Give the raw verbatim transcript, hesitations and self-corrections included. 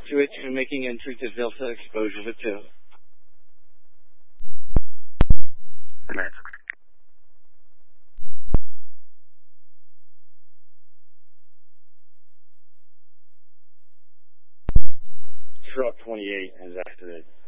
two eight two making entry to Delta exposure to two. America. Truck twenty-eight has exited.